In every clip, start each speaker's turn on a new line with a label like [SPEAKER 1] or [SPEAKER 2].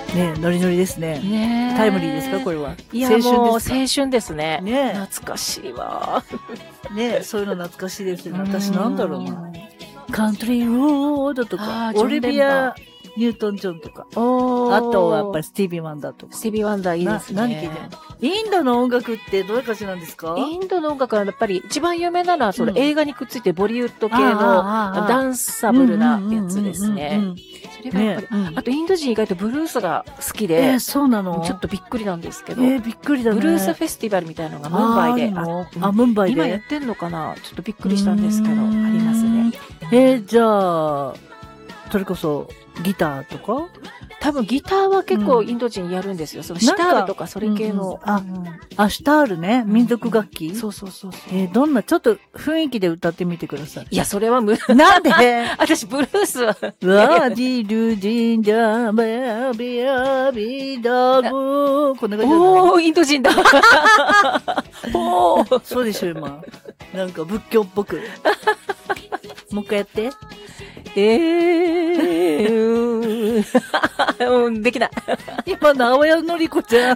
[SPEAKER 1] ね、ノリノリですね。
[SPEAKER 2] ね、
[SPEAKER 1] タイムリーですかこれは。
[SPEAKER 2] いや、
[SPEAKER 1] 青春ですか？
[SPEAKER 2] もう青春ですね。
[SPEAKER 1] ね、
[SPEAKER 2] 懐かしいわ。
[SPEAKER 1] ね、そういうの懐かしいですよね。私なんだろうな。カントリーロードとか、オリビア・ニュートン・ジョンとか。あとはやっぱりスティービー・ワンダーとか。
[SPEAKER 2] スティービー・ワンダーいいですね。
[SPEAKER 1] 何聞いてるの？インドの音楽ってどういう感じなんですか？
[SPEAKER 2] インドの音楽はやっぱり一番有名なのはその映画にくっついてボリウッド系のダンサブルなやつですね。それがやっぱり、あとインド人意外とブルースが好きで、
[SPEAKER 1] そうなの？
[SPEAKER 2] ちょっとびっくりなんですけど、
[SPEAKER 1] びっくりだね。
[SPEAKER 2] ブルースフェスティバルみたいなのがムンバイで
[SPEAKER 1] ムンバイで
[SPEAKER 2] 今やってんのかな？ちょっとびっくりしたんですけど、ありますね。
[SPEAKER 1] じゃあそれこそギターとか？
[SPEAKER 2] 多分ギターは結構インド人やるんですよ。そのシタールとかそれ系の。
[SPEAKER 1] シタールね。民族楽器？
[SPEAKER 2] そうそうそう。
[SPEAKER 1] どんな、ちょっと雰囲気で歌ってみてください。
[SPEAKER 2] いや、それは
[SPEAKER 1] なんで
[SPEAKER 2] 私、ブルースは。
[SPEAKER 1] ラディルジンジャーベビアビダブこんな感じ。
[SPEAKER 2] おー、インド人だ。
[SPEAKER 1] おー。そうでしょ、今。なんか仏教っぽく。もう一回やって。
[SPEAKER 2] できない。
[SPEAKER 1] 今の青谷のりこちゃん。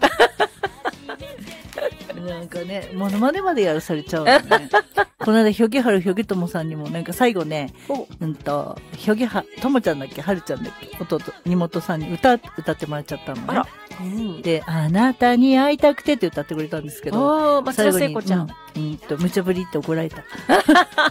[SPEAKER 1] なんかね、モノマネまでやらされちゃうよね。この間、ひょげはるひょげともさんにも、なんか最後ね、ひょげは、ともちゃんだっけはるちゃんだっけ弟、妹さんに歌ってもらっちゃったのね。で、あなたに会いたくてって歌ってくれたんですけど、
[SPEAKER 2] 松田聖子ちゃん。
[SPEAKER 1] 無茶ぶりって怒られた。